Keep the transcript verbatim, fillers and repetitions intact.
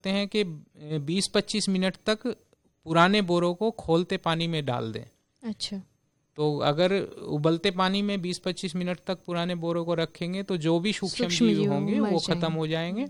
हैं कि बीस पच्चीस मिनट तक पुराने बोरों को खोलते पानी में डाल दें। अच्छा। तो अगर उबलते पानी में बीस पच्चीस मिनट तक पुराने बोरों को रखेंगे तो जो भी सूक्ष्म जीव होंगे वो खत्म हो जाएंगे